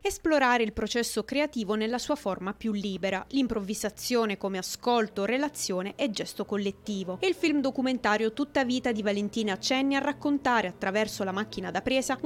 Esplorare il processo creativo nella sua forma più libera, l'improvvisazione come ascolto, relazione e gesto collettivo. E il film documentario Tutta vita di Valentina accenni a raccontare attraverso la macchina da presa